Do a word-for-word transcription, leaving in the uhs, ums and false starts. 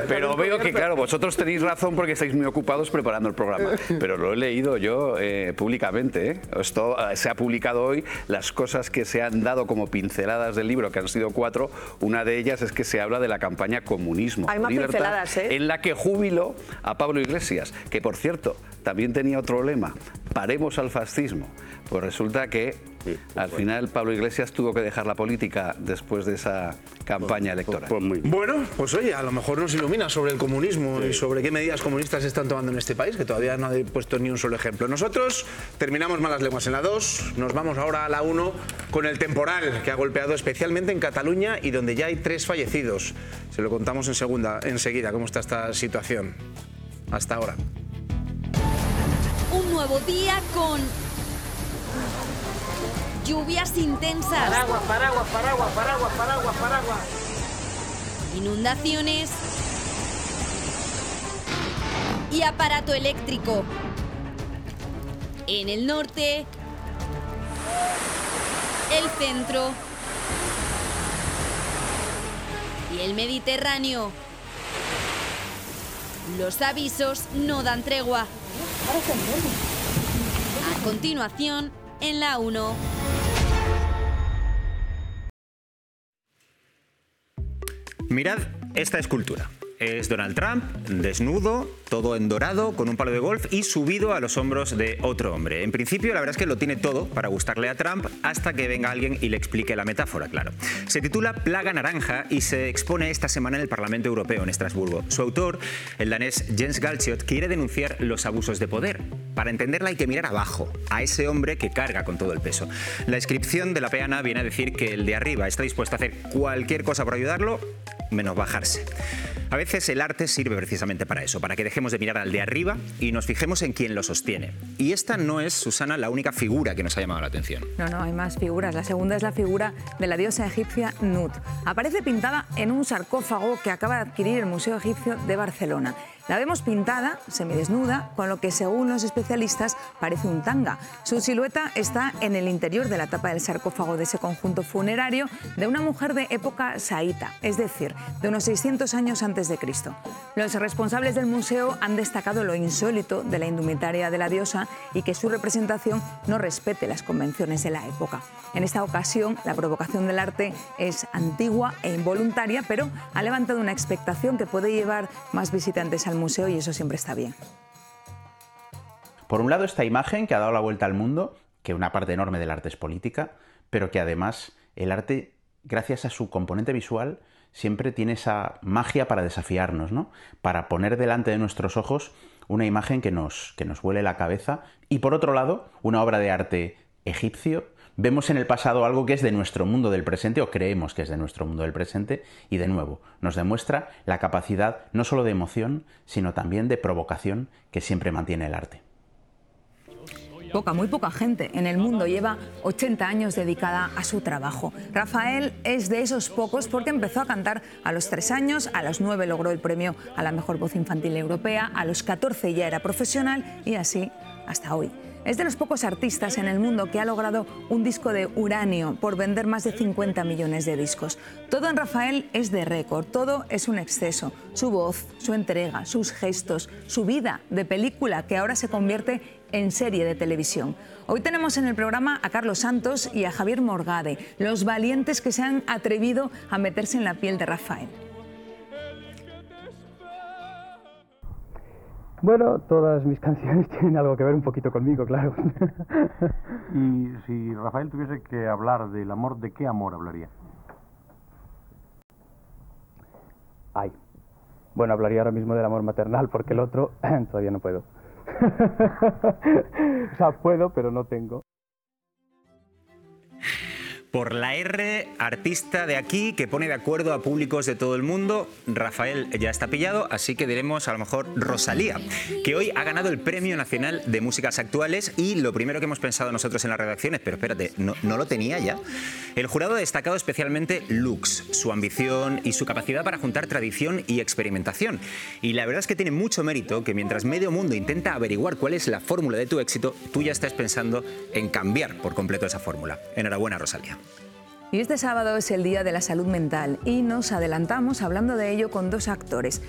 pero veo que, claro, vosotros tenéis razón porque estáis muy ocupados preparando el programa. Pero lo he leído yo eh, públicamente. ¿eh? Esto eh, se ha publicado hoy. Las cosas que se han dado como pinceladas del libro, que han sido cuatro, una de ellas es que se habla de la campaña Comunismo. Hay más Libertad, pinceladas, ¿eh? En la que jubilo a Pablo Iglesias, que por cierto también tenía otro lema: paremos al fascismo. Pues resulta que sí, pues al bueno. final Pablo Iglesias tuvo que dejar la política después de esa campaña pues, electoral. Pues, pues bueno, pues oye, a lo mejor nos ilumina sobre el comunismo sí. y sobre qué medidas comunistas se están tomando en este país, que todavía no he puesto ni un solo ejemplo. Nosotros terminamos Malas Lenguas en la dos, nos vamos ahora a la uno con el temporal que ha golpeado especialmente en Cataluña y donde ya hay tres fallecidos. Se lo contamos en segunda, enseguida cómo está esta situación. Hasta ahora. Un nuevo día con lluvias intensas. Paraguas, paraguas, paraguas, paraguas, paraguas, paraguas. Inundaciones. Y aparato eléctrico. En el norte. El centro. Y el Mediterráneo. Los avisos no dan tregua. A continuación, en la uno. Mirad esta escultura. Es Donald Trump, desnudo, todo en dorado, con un palo de golf y subido a los hombros de otro hombre. En principio, la verdad es que lo tiene todo para gustarle a Trump hasta que venga alguien y le explique la metáfora, claro. Se titula Plaga Naranja y se expone esta semana en el Parlamento Europeo, en Estrasburgo. Su autor, el danés Jens Galschiot, quiere denunciar los abusos de poder. Para entenderla hay que mirar abajo, a ese hombre que carga con todo el peso. La inscripción de la peana viene a decir que el de arriba está dispuesto a hacer cualquier cosa por ayudarlo, menos bajarse. A veces el arte sirve precisamente para eso, para que dejemos de mirar al de arriba y nos fijemos en quien lo sostiene. Y esta no es, Susana, la única figura que nos ha llamado la atención. No, no, hay más figuras. La segunda es la figura de la diosa egipcia Nut. Aparece pintada en un sarcófago que acaba de adquirir el Museo Egipcio de Barcelona. La vemos pintada, semidesnuda, con lo que según los especialistas parece un tanga. Su silueta está en el interior de la tapa del sarcófago de ese conjunto funerario de una mujer de época saíta, es decir, de unos seiscientos años antes de Cristo. Los responsables del museo han destacado lo insólito de la indumentaria de la diosa y que su representación no respete las convenciones de la época. En esta ocasión, la provocación del arte es antigua e involuntaria, pero ha levantado una expectación que puede llevar más visitantes al museo y eso siempre está bien. Por un lado, esta imagen que ha dado la vuelta al mundo, que una parte enorme del arte es política, pero que además el arte, gracias a su componente visual, siempre tiene esa magia para desafiarnos, ¿no? Para poner delante de nuestros ojos una imagen que nos, que nos vuele la cabeza. Y por otro lado, una obra de arte egipcio. Vemos en el pasado algo que es de nuestro mundo del presente, o creemos que es de nuestro mundo del presente, y de nuevo nos demuestra la capacidad no solo de emoción, sino también de provocación que siempre mantiene el arte. Poca, muy poca gente en el mundo lleva ochenta años dedicada a su trabajo. Rafael es de esos pocos porque empezó a cantar a los tres años, a los nueve logró el premio a la mejor voz infantil europea, a los catorce ya era profesional y así hasta hoy. Es de los pocos artistas en el mundo que ha logrado un disco de uranio por vender más de cincuenta millones de discos. Todo en Rafael es de récord, todo es un exceso. Su voz, su entrega, sus gestos, su vida de película que ahora se convierte en serie de televisión. Hoy tenemos en el programa a Carlos Santos y a Javier Morgade, los valientes que se han atrevido a meterse en la piel de Rafael. Bueno, todas mis canciones tienen algo que ver un poquito conmigo, claro. Y si Rafael tuviese que hablar del amor, ¿de qué amor hablaría? Ay, bueno, hablaría ahora mismo del amor maternal, porque el otro todavía no puedo. O sea, puedo, pero no tengo. Por la R, artista de aquí que pone de acuerdo a públicos de todo el mundo. Rafael ya está pillado, así que diremos a lo mejor Rosalía, que hoy ha ganado el Premio Nacional de Músicas Actuales y lo primero que hemos pensado nosotros en las redacciones, pero espérate, ¿no, no lo tenía ya? El jurado ha destacado especialmente looks, su ambición y su capacidad para juntar tradición y experimentación. Y la verdad es que tiene mucho mérito que mientras medio mundo intenta averiguar cuál es la fórmula de tu éxito, tú ya estás pensando en cambiar por completo esa fórmula. Enhorabuena, Rosalía. Y este sábado es el Día de la Salud Mental y nos adelantamos hablando de ello con dos actores.